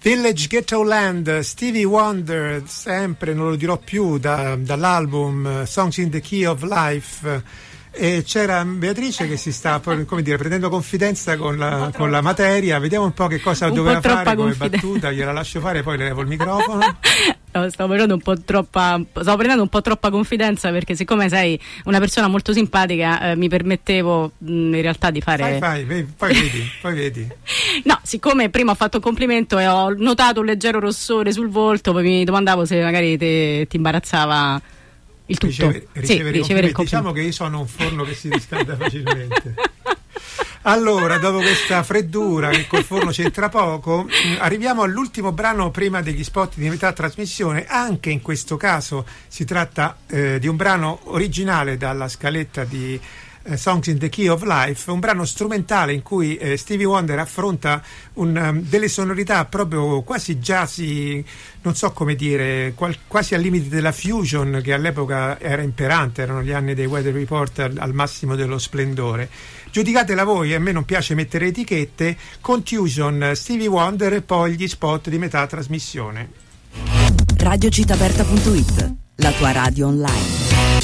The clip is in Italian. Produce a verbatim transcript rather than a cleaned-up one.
Village Ghetto Land, Stevie Wonder, sempre, non lo dirò più, da, dall'album Songs in the Key of Life. E c'era Beatrice che si sta, come dire, prendendo confidenza con la, con la materia. Vediamo un po' che cosa un doveva fare come confidenza. Battuta, gliela lascio fare, poi le levo il microfono. No, stavo prendendo un po' troppa stavo prendendo un po' troppa confidenza, perché siccome sei una persona molto simpatica, eh, mi permettevo mh, in realtà di fare. Fai, fai, poi vedi, poi vedi. No, siccome prima ho fatto un complimento e ho notato un leggero rossore sul volto, poi mi domandavo se magari te, ti imbarazzava il tutto. Ricevere, ricevere, sì, ricevere il complimento. Diciamo che io sono un forno che si riscalda facilmente. Allora, dopo questa freddura che col forno c'entra poco, arriviamo all'ultimo brano prima degli spot di metà trasmissione. Anche in questo caso si tratta eh, di un brano originale dalla scaletta di eh, Songs in the Key of Life, un brano strumentale in cui eh, Stevie Wonder affronta un, um, delle sonorità proprio quasi jazzy, non so come dire, qual, quasi al limite della fusion, che all'epoca era imperante, erano gli anni dei Weather Report al, al massimo dello splendore. Giudicatela voi, a me non piace mettere etichette. Contusion, Stevie Wonder e poi gli spot di metà trasmissione. radio città aperta punto it, la tua radio online.